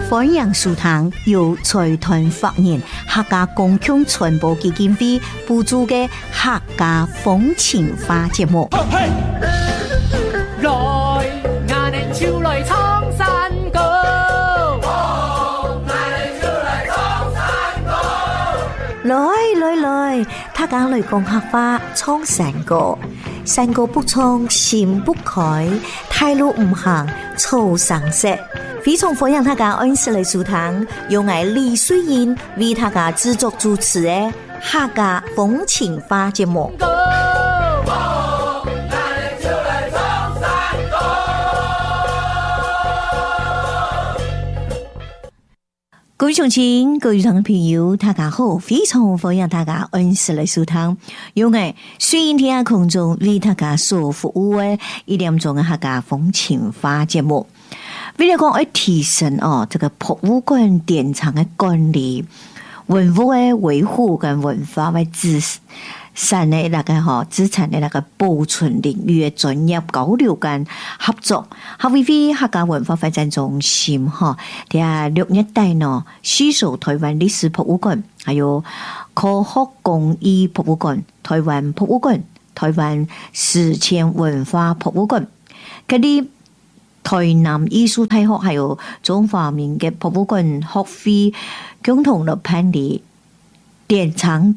欢迎收聽由財團法人客家公共傳播基金會補助嘅客家風情花節目。 來，亞年潮來蒼山歌， 來，客家來講客話唱山歌，山歌不唱心不開，太路唔行草上色。非常歡迎大家按時來收聽，由我李水燕為大家製作主持的客家風情花節目。各位鄉親、各位聽眾朋友，大家好！非常歡迎大家按時來收聽，由我水燕喺空中為大家所服務的1點鐘的客家風情花節目。為了講要提升這個博物館典藏的管理、文物的維護跟文化的資產的那個資產的那個保存領域的專業交流跟合作，還為客家文化發展中心第6月底攜手台灣歷史博物館，還有科學工藝博物館、台灣博物館、台灣史前文化博物館，嗰啲台南藝術大學還有中華民國博物館學會共同的辦理典藏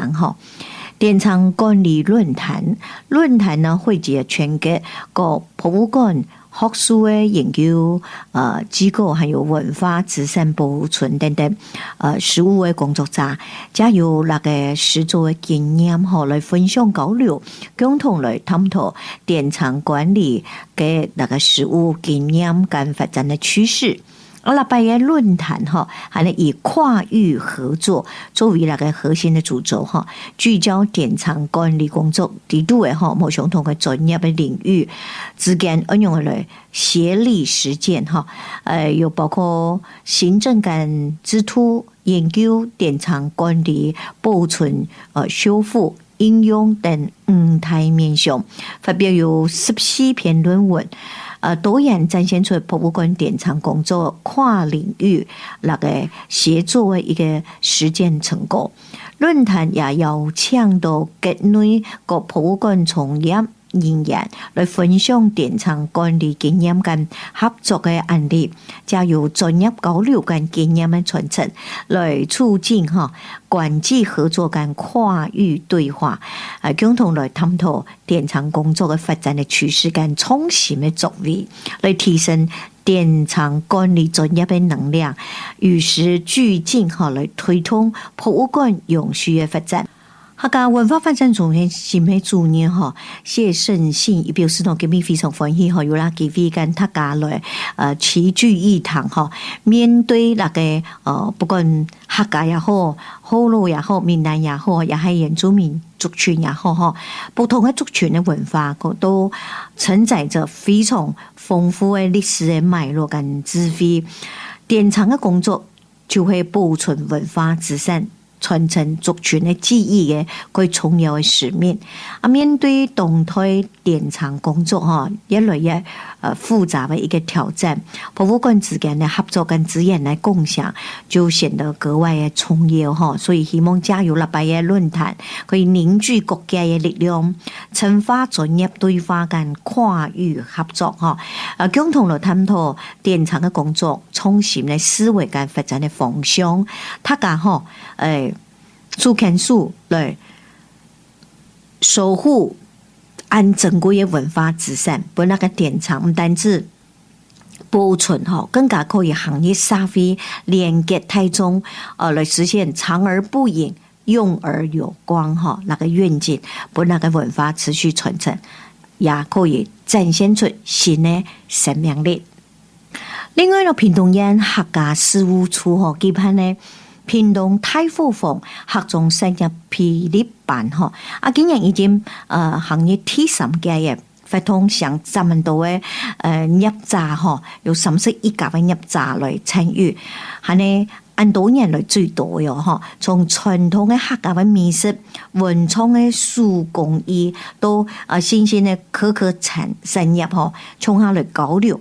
管理論壇呢匯集全國各博物館學術的研究機構還有文化資產保存等等實務的工作者，加有那個實作的經驗來分享交流，共同來探討典藏管理嘅那個實務經驗跟發展的趨勢。禮拜嘅論壇還能以跨域合作作為那個核心的主軸聚焦典藏管理工作地度嘅某相同嘅專業嘅領域之間運用來協力實踐又包括行政跟制圖、研究、典藏管理、保存、修復、應用等5大面向，發表有14篇論文。多元展現出博物館典藏工作跨領域那個協作的一個實踐成果。論壇也邀請到國內各博物館從業人員來分享典藏管理經驗跟合作的案例，加有專業交流跟經驗的傳承，來促進國際合作跟跨域對話，共同來探討典藏工作的發展的趨勢跟創新的作為，來提升典藏管理專業的能量，與時俱進來推動博物館永續的發展。客家文化發展中心新的主任謝勝信亦表示到今日非常歡喜有啦機會跟大家來齊聚一堂面對那個不管客家也好、河洛也好、閩南也好，也係原住民族群也好不同的族群的文化都承載着非常豐富的歷史的脈絡跟智慧。典藏的工作就會保存文化資產，傳承族群的記憶嘅最重要的使命。面對動態典藏工作越來越複雜的一個挑戰，博物館之間的合作跟資源來共享就顯得格外的重要。所以希望加入禮拜嘅論壇可以凝聚國家的力量，深化專業對話跟跨域合作共同來探討典藏的工作創新的思維跟發展的方向。大家做牽手來守護安珍貴的文化資產，把那個典藏不單止保存更加可以行業社會連結太重來實現長而不影、用而有光那個願景，把那個文化持續傳承，也可以展現出新的生命力。另外屏東縣客家事務處舉辦呢屏東太和坊客莊產業霹靂班今年已經行業第3屆嘅發通上3多嘅業者有31家嘅業者來參與，係呢按多年來最多嘅從傳統嘅客家嘅美食、文創嘅手工藝到新興嘅可產業從下來交流。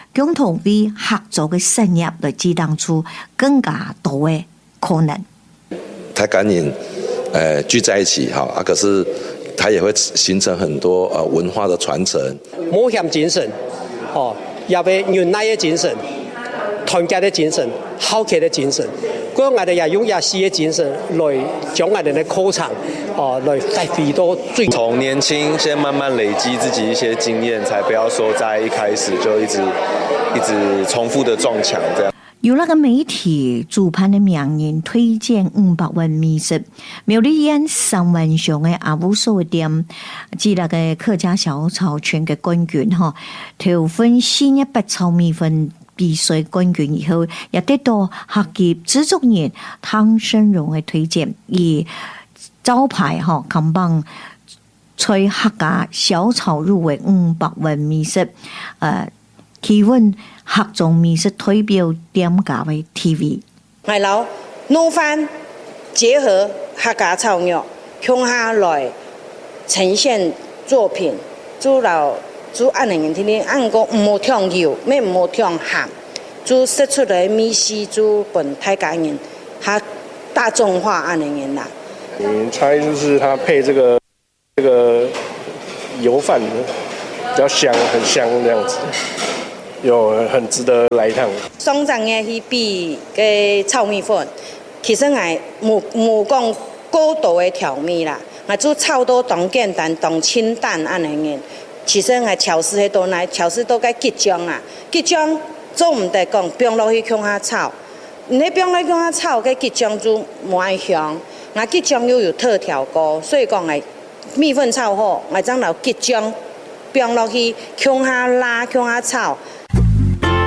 共同为合作嘅产业来激荡出更加多嘅可能。 台港引聚在一起哈可是它也会形成很多文化的传承。 冒险精神，也要忍耐的精神，团结的精神，好客的精神。我哋也用亚西的精神来将我哋的口场来发挥到最。 从年轻先慢慢累积自己一些经验，才不要说在一开始就一直重复的撞墙这样。 有那个媒体主办的名人推荐500碗美食，苗栗县3万上的阿武寿店，至那个客家小炒全嘅冠军投分新一笔炒米粉比赛冠军以后，也得到客业制作人汤生荣的推荐，以招牌扛棒吹客家小炒入围500碗美食，提问客中美食推标点价为 TV。 我老弄饭结合客家炒肉，向下来呈现作品，主按人天天按个唔好听油，咩唔好听咸，就说出来美食就本台家人，他大众化按人啦。 猜就是它配这个油饭比较香，很香这样子。有很值得来一趟。 双层嘅去比嘅炒米粉，其实係冇講高度嘅調味啦，我做炒到當簡單、當清淡安尼嘅。其實係調試喺度嚟，調試到嘅結漿啊，結漿做唔得講，放落去向下炒，你放落去向下炒嘅結漿就冇香，我結漿又有特調高，所以講係米粉炒好，我將留結漿放落去向下拉、向下炒。